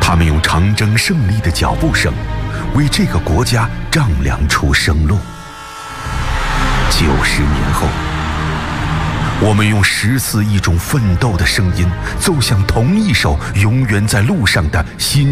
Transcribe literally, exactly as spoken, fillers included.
他们用长征胜利的脚步声，为这个国家丈量出生路。九十年后，我们用十四亿种奋斗的声音，奏响同一首永远在路上的新